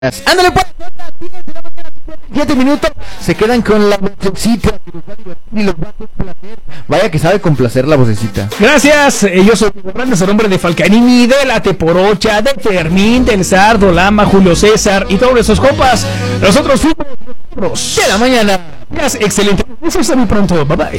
Ándale pues, 7 minutos, se quedan con la vocecita y los va a complacer. Vaya que sabe complacer la vocecita. Gracias, yo soy Grandes, el hombre de Falcanini, de la Teporocha, de Fermín, del Sardo, Lama, Julio César y todos esos compas. Nosotros fuimos de la mañana. Excelente, eso está muy pronto, bye bye.